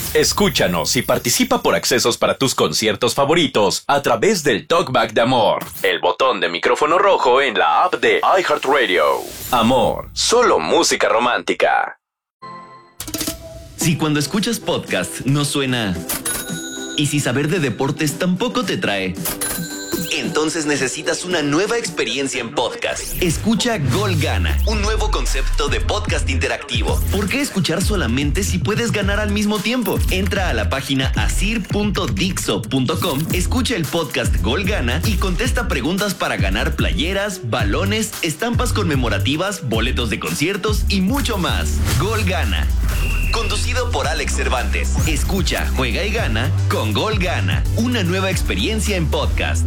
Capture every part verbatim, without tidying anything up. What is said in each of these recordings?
Escúchanos y participa por accesos para tus conciertos favoritos a través del Talkback de Amor, el botón de micrófono rojo en la app de iHeartRadio. Amor, solo música romántica. Si cuando escuchas podcast no suena... y si saber de deportes tampoco te trae... entonces necesitas una nueva experiencia en podcast. Escucha Gol Gana, un nuevo concepto de podcast interactivo. ¿Por qué escuchar solamente si puedes ganar al mismo tiempo? Entra a la página asir punto dixo punto com, escucha el podcast Gol Gana y contesta preguntas para ganar playeras, balones, estampas conmemorativas, boletos de conciertos y mucho más. Gol Gana. Conducido por Alex Cervantes. Escucha, juega y gana con Gol Gana, una nueva experiencia en podcast.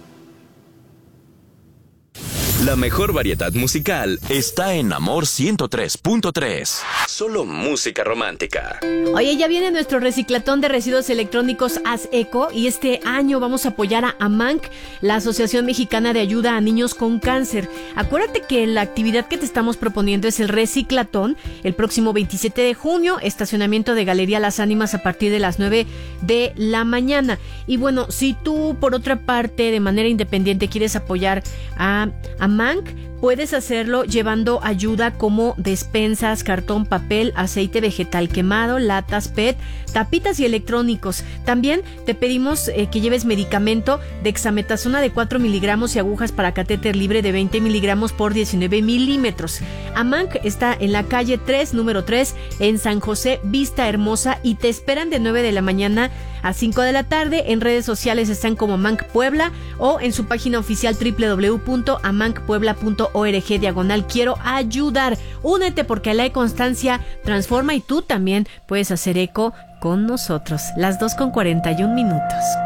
La mejor variedad musical está en Amor ciento tres punto tres. Solo música romántica. Oye, ya viene nuestro reciclatón de residuos electrónicos Haz Eco y este año vamos a apoyar a AMANC, la Asociación Mexicana de Ayuda a Niños con Cáncer. Acuérdate que la actividad que te estamos proponiendo es el reciclatón el próximo veintisiete de junio, estacionamiento de Galería Las Ánimas a partir de las nueve de la mañana. Y bueno, si tú por otra parte de manera independiente quieres apoyar a AMANC, puedes hacerlo llevando ayuda como despensas, cartón, papel, aceite vegetal quemado, latas P E T, tapitas y electrónicos. También te pedimos eh, que lleves medicamento de dexametasona de cuatro miligramos y agujas para catéter libre de veinte miligramos por diecinueve milímetros. AMANC está en la calle tres, número tres, en San José, Vista Hermosa, y te esperan de nueve de la mañana a cinco de la tarde. En redes sociales están como AMANC Puebla o en su página oficial doble u doble u doble u punto amanc puebla punto org diagonal quiero ayudar. Únete porque la e-constancia transforma y tú también puedes hacer eco con nosotros. Las dos con cuarenta y un minutos.